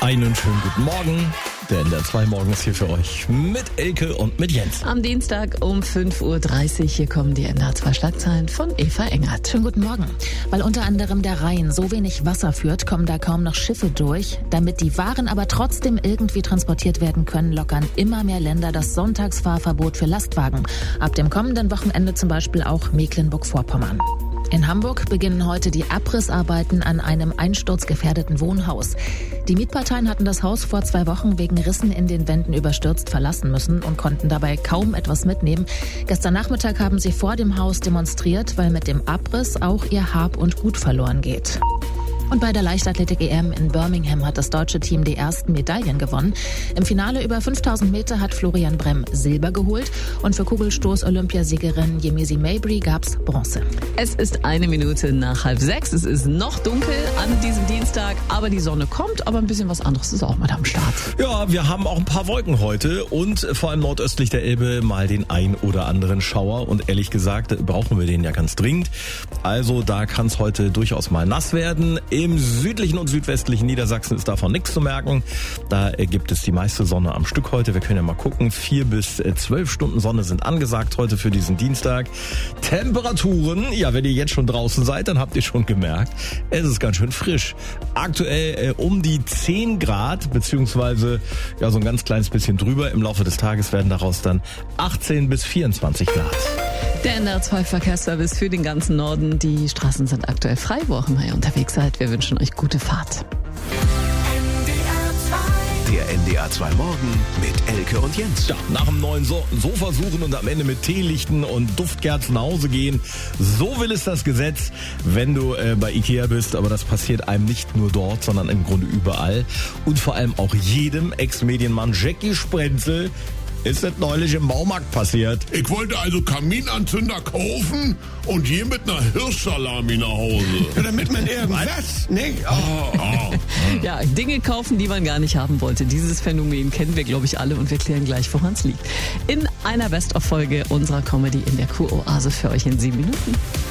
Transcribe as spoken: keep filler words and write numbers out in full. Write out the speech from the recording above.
Einen schönen guten Morgen. Der N D R zwei Morgen ist hier für euch mit Elke und mit Jens. Am Dienstag um fünf Uhr dreißig. Hier kommen die N D R zwei Schlagzeilen von Eva Engert. Schönen guten Morgen. Weil unter anderem der Rhein so wenig Wasser führt, kommen da kaum noch Schiffe durch. Damit die Waren aber trotzdem irgendwie transportiert werden können, lockern immer mehr Länder das Sonntagsfahrverbot für Lastwagen. Ab dem kommenden Wochenende zum Beispiel auch Mecklenburg-Vorpommern. In Hamburg beginnen heute die Abrissarbeiten an einem einsturzgefährdeten Wohnhaus. Die Mietparteien hatten das Haus vor zwei Wochen wegen Rissen in den Wänden überstürzt verlassen müssen und konnten dabei kaum etwas mitnehmen. Gestern Nachmittag haben sie vor dem Haus demonstriert, weil mit dem Abriss auch ihr Hab und Gut verloren geht. Und bei der Leichtathletik-E M in Birmingham hat das deutsche Team die ersten Medaillen gewonnen. Im Finale über fünftausend Meter hat Florian Bremm Silber geholt und für Kugelstoß-Olympiasiegerin Yemisi Mabry gab's Bronze. Es ist eine Minute nach halb sechs. Es ist noch dunkel an diesem Dienstag, aber die Sonne kommt, aber ein bisschen was anderes ist auch mal am Start. Ja, wir haben auch ein paar Wolken heute und vor allem nordöstlich der Elbe mal den ein oder anderen Schauer. Und ehrlich gesagt brauchen wir den ja ganz dringend. Also da kann es heute durchaus mal nass werden. Im südlichen und südwestlichen Niedersachsen ist davon nichts zu merken. Da gibt es die meiste Sonne am Stück heute. Wir können ja mal gucken. Vier bis zwölf Stunden Sonne sind angesagt heute für diesen Dienstag. Temperaturen, ja, wenn ihr jetzt schon draußen seid, dann habt ihr schon gemerkt, es ist ganz schön frisch. Aktuell äh, um die zehn Grad, beziehungsweise ja so ein ganz kleines bisschen drüber. Im Laufe des Tages werden daraus dann achtzehn bis vierundzwanzig Grad. Der N D R zwei Verkehrsservice für den ganzen Norden. Die Straßen sind aktuell frei, wo auch immer ihr unterwegs seid. Wir wünschen euch gute Fahrt. Der N D R zwei Morgen mit Elke und Jens. Ja, nach dem neuen so- Sofa suchen und am Ende mit Teelichten und Duftkerzen nach Hause gehen. So will es das Gesetz, wenn du äh, bei Ikea bist. Aber das passiert einem nicht nur dort, sondern im Grunde überall. Und vor allem auch jedem Ex-Medienmann Jackie Sprenzel ist das neulich im Baumarkt passiert. Ich wollte also Kaminanzünder kaufen und hier mit einer Hirschsalami nach Hause. Ja, damit man irgendwas, nicht? Oh. Ah, Ja, Dinge kaufen, die man gar nicht haben wollte. Dieses Phänomen kennen wir, glaube ich, alle und wir klären gleich, woran es liegt. In einer Best-of-Folge unserer Comedy in der Q-Oase für euch in sieben Minuten.